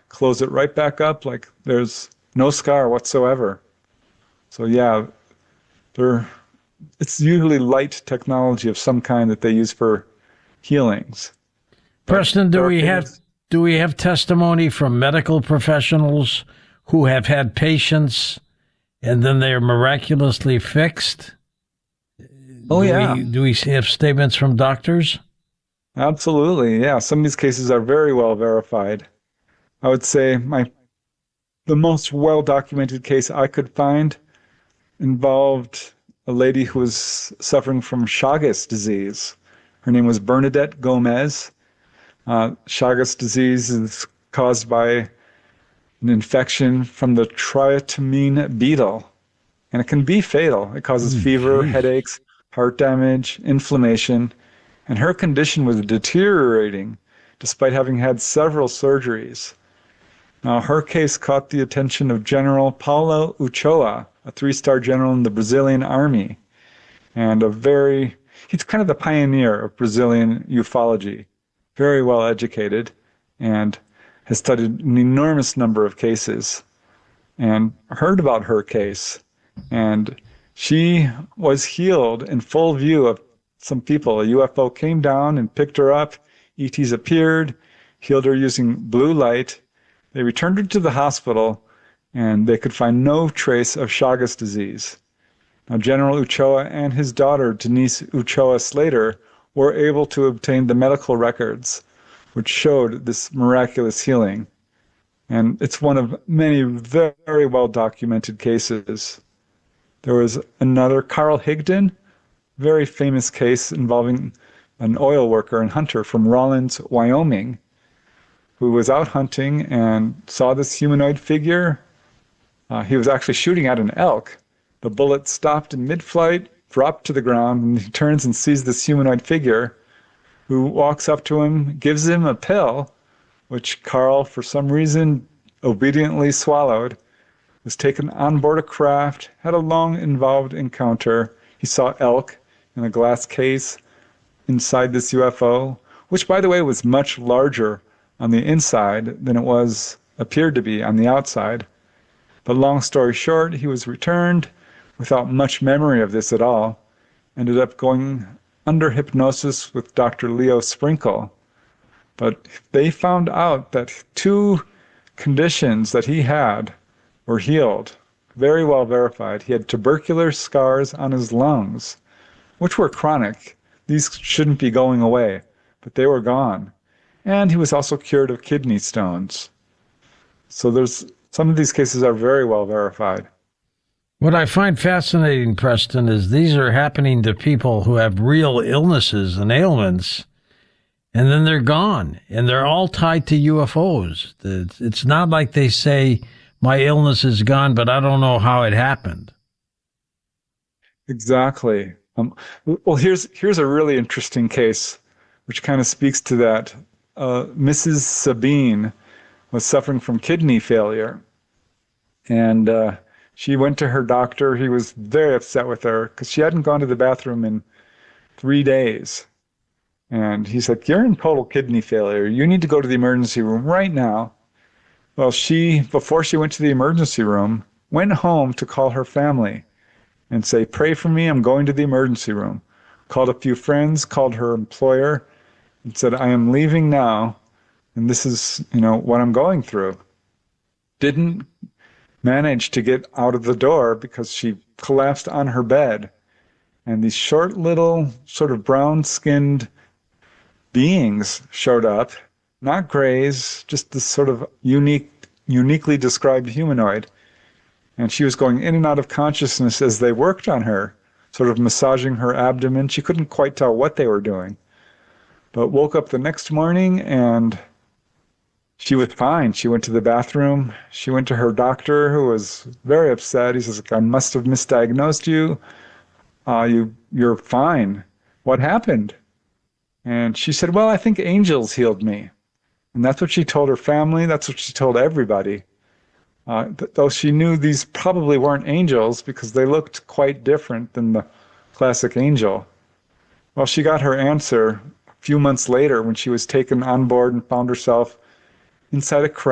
close it right back up like there's no scar whatsoever. So yeah, they're, it's usually light technology of some kind that they use for healings. But Preston, there are cases. do we have testimony from medical professionals who have had patients and then they are miraculously fixed? Oh yeah, Do we have statements from doctors? absolutely. Yeah, some of these cases are very well verified. I would say the most well documented case I could find involved a lady who was suffering from Chagas disease. Her name was Bernadette Gomez. Chagas disease is caused by an infection from the triatamine beetle, and it can be fatal. It causes fever, Jeez. headaches, heart damage, inflammation, and her condition was deteriorating despite having had several surgeries. Now, her case caught the attention of General Paulo Uchoa, a three-star general in the Brazilian army, and he's kind of the pioneer of Brazilian ufology, very well educated, and has studied an enormous number of cases, and heard about her case. And she was healed in full view of some people. A UFO came down and picked her up. ETs appeared, healed her using blue light. They returned her to the hospital, and they could find no trace of Chagas disease. Now, General Uchoa and his daughter, Denise Uchoa Slater, were able to obtain the medical records, which showed this miraculous healing. And it's one of many very well documented cases. There was another, Carl Higdon, very famous case involving an oil worker and hunter from Rawlins, Wyoming, who was out hunting and saw this humanoid figure. He was actually shooting at an elk. The bullet stopped in mid-flight, dropped to the ground, and he turns and sees this humanoid figure who walks up to him, gives him a pill, which Carl, for some reason, obediently swallowed, was taken on board a craft, had a long, involved encounter. He saw elk in a glass case inside this UFO, which, by the way, was much larger on the inside than it appeared to be on the outside. But long story short, he was returned without much memory of this at all, ended up going under hypnosis with Dr. Leo Sprinkle. But they found out that 2 conditions that he had were healed, very well verified. He had tubercular scars on his lungs, which were chronic. These shouldn't be going away, but they were gone. And he was also cured of kidney stones. So some of these cases are very well verified. What I find fascinating, Preston, is these are happening to people who have real illnesses and ailments, and then they're gone, and they're all tied to UFOs. It's not like they say, my illness is gone, but I don't know how it happened. Exactly. Well, here's a really interesting case, which kind of speaks to that. Mrs. Sabine was suffering from kidney failure, and she went to her doctor. He was very upset with her because she hadn't gone to the bathroom in 3 days. And he said, "You're in total kidney failure. You need to go to the emergency room right now." Well, before she went to the emergency room, went home to call her family and say, "Pray for me, I'm going to the emergency room." Called a few friends, called her employer, and said, "I am leaving now, and this is, what I'm going through." Didn't manage to get out of the door because she collapsed on her bed. And these short little sort of brown-skinned beings showed up, not grays, just this sort of uniquely described humanoid. And she was going in and out of consciousness as they worked on her, sort of massaging her abdomen. She couldn't quite tell what they were doing, but woke up the next morning and she was fine. She went to the bathroom. She went to her doctor, who was very upset. He says, "I must have misdiagnosed you. You're fine. What happened?" And she said, "Well, I think angels healed me." And that's what she told her family. That's what she told everybody. Though she knew these probably weren't angels because they looked quite different than the classic angel. Well, she got her answer a few months later when she was taken on board and found herself inside a crowd